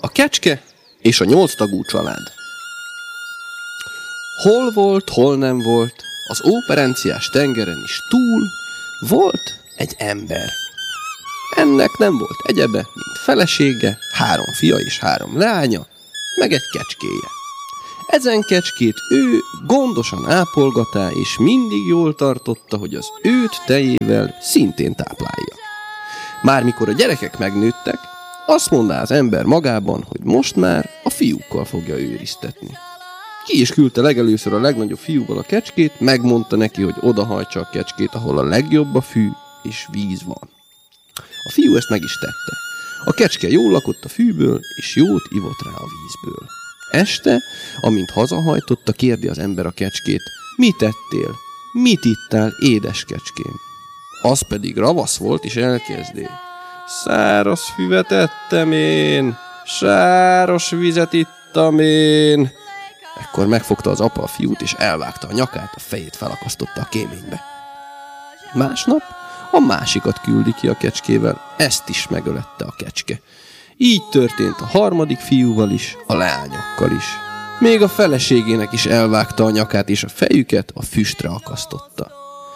A kecske és a 8 tagú család. Hol volt, hol nem volt, az óperenciás tengeren is túl volt egy ember. Ennek nem volt egyebe, mint felesége, 3 fia és 3 leánya, meg egy kecskéje. Ezen kecskét ő gondosan ápolgatá, és mindig jól tartotta, hogy az őt tejével szintén táplálja. Már mikor a gyerekek megnőttek, azt mondná az ember magában, hogy most már a fiúkkal fogja őriztetni. Ki is küldte legelőször a legnagyobb fiúval a kecskét, megmondta neki, hogy odahajtsa a kecskét, ahol a legjobb a fű és víz van. A fiú ezt meg is tette. A kecske jól lakott a fűből, és jót ivott rá a vízből. Este, amint hazahajtotta, kérdi az ember a kecskét: mit ettél? Mit ittál, édes kecském? Az pedig ravasz volt, és elkezdé: száraz füvet ettem én, sáros vizet ittam én. Ekkor megfogta az apa a fiút, és elvágta a nyakát, a fejét felakasztotta a kéménybe. Másnap a másikat küldi ki a kecskével, ezt is megölette a kecske. Így történt a 3. fiúval is, a leányokkal is. Még a feleségének is elvágta a nyakát, és a fejüket a füstre akasztotta.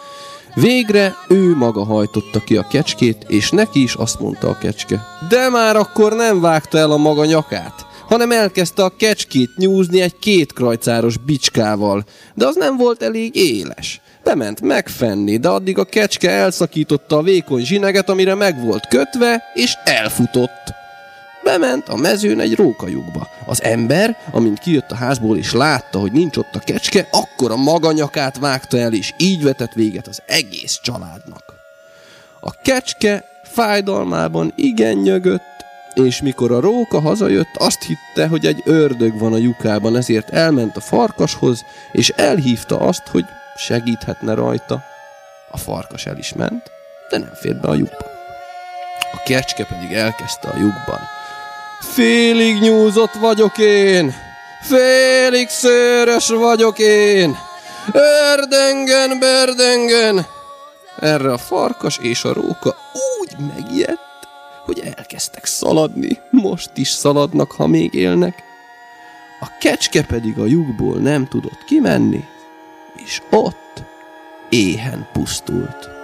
Végre ő maga hajtotta ki a kecskét, és neki is azt mondta a kecske: de már akkor nem vágta el a maga nyakát, hanem elkezdte a kecskét nyúzni egy 2 krajcáros bicskával, de az nem volt elég éles. Bement megfenni, de addig a kecske elszakította a vékony zsineget, amire meg volt kötve, és elfutott. Bement a mezőn egy rókajukba. Az ember, amint kijött a házból és látta, hogy nincs ott a kecske, akkor a maga nyakát vágta el, és így vetett véget az egész családnak. A kecske fájdalmában igen nyögött, és mikor a róka hazajött, azt hitte, hogy egy ördög van a lyukában, ezért elment a farkashoz, és elhívta azt, hogy segíthetne rajta. A farkas el is ment, de nem fért be a lyukba. A kecske pedig elkezdte a lyukban: félig nyúzott vagyok én, félig szőrös vagyok én, ördöngön, bördöngön. Erre a farkas és a róka úgy megijedt, hogy elkezdtek szaladni, most is szaladnak, ha még élnek. A kecske pedig a lyukból nem tudott kimenni, és ott éhen pusztult.